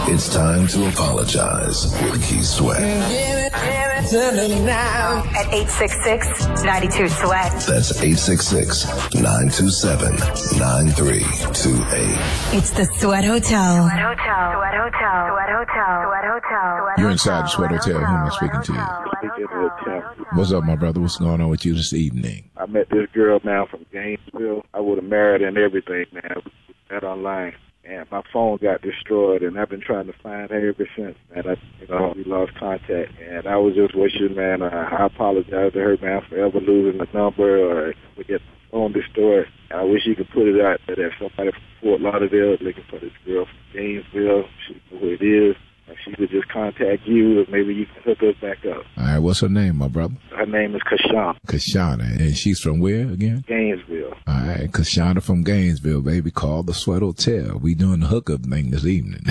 It's time to apologize with Keith Sweat. At 866-92-SWEAT. That's 866-927-9328. It's the Sweat Hotel. You're inside the Sweat Hotel. Who am I speaking to? What's up, my brother? What's going on with you this evening? I met this girl, man, from Gainesville. I would have married her and everything, man. We met online. And my phone got destroyed, and I've been trying to find her ever since, man. We lost contact. And I was just wishing, man, I apologize to her, man, for ever losing the number or we get the phone destroyed. And I wish you could put it out that if somebody from Fort Lauderdale is looking for this girl from Gainesville, she knows who it is. If she could just contact you, or maybe you can hook us back up. All right, what's her name, my brother? Her name is Kashana. Kashana, and she's from where again? Gainesville. All right, Kashana from Gainesville, baby. Call the Sweat Hotel. We doing the hookup thing this evening.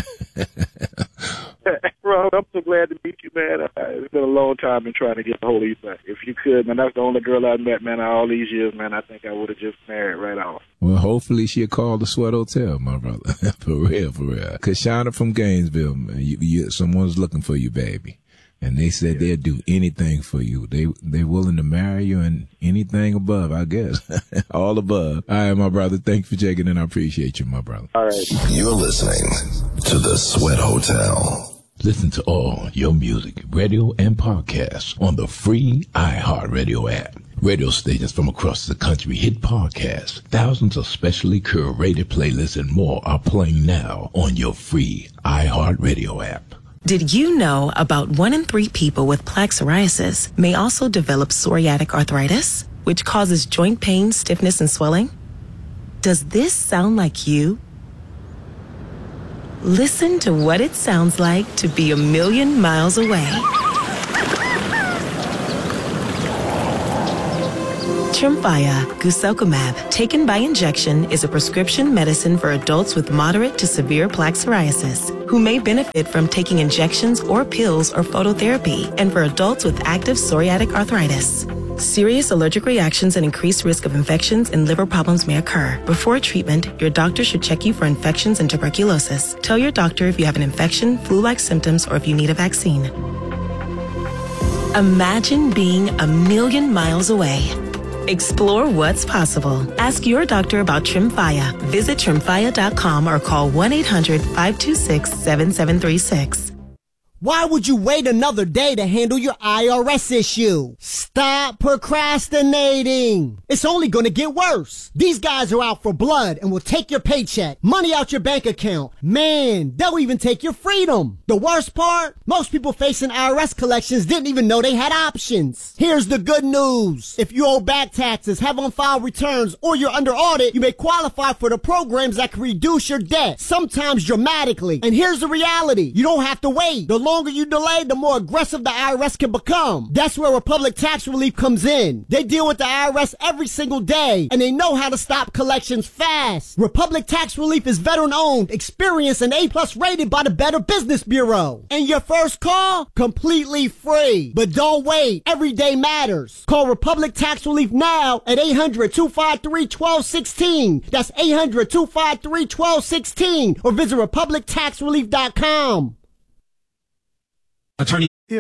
Bro, I'm so glad to meet you, man. It's been a long time been trying to get a hold of you, but if you could, man, that's the only girl I've met, man, all these years, man. I think I would have just married right off. Well, hopefully she'll call the Sweat Hotel, my brother. For real. Kashana from Gainesville, man. Someone's looking for you, baby. And they said they'll do anything for you. They're willing to marry you and anything above, I guess. All above. All right, my brother. Thank you for checking in. I appreciate you, my brother. All right. You're listening to the Sweat Hotel. Listen to all your music, radio, and podcasts on the free iHeartRadio app. Radio stations from across the country hit podcasts. Thousands of specially curated playlists and more are playing now on your free iHeartRadio app. Did you know about 1 in 3 people with plaque psoriasis may also develop psoriatic arthritis, which causes joint pain, stiffness, and swelling? Does this sound like you? Listen to what it sounds like to be a million miles away. Tremfya guselkumab, taken by injection, is a prescription medicine for adults with moderate to severe plaque psoriasis who may benefit from taking injections or pills or phototherapy, and for adults with active psoriatic arthritis. Serious allergic reactions and increased risk of infections and liver problems may occur. Before treatment, your doctor should check you for infections and tuberculosis. Tell your doctor if you have an infection, flu-like symptoms, or if you need a vaccine. Imagine being a million miles away. Explore what's possible. Ask your doctor about Tremfya. Visit Tremfya.com or call 1-800-526-7736. Why would you wait another day to handle your IRS issue? Stop procrastinating. It's only going to get worse. These guys are out for blood and will take your paycheck, money out your bank account. Man, they'll even take your freedom. The worst part? Most people facing IRS collections didn't even know they had options. Here's the good news. If you owe back taxes, have on-file returns, or you're under audit, you may qualify for the programs that can reduce your debt, sometimes dramatically. And here's the reality. You don't have to wait. The longer you delay, the more aggressive the IRS can become. That's where Republic Tax Relief comes in. They deal with the IRS every single day, and they know how to stop collections fast. Republic Tax Relief is veteran-owned, experienced, and A+ rated by the Better Business Bureau. And your first call? Completely free. But don't wait. Every day matters. Call Republic Tax Relief now at 800-253-1216. That's 800-253-1216. Or visit RepublicTaxRelief.com. Attorney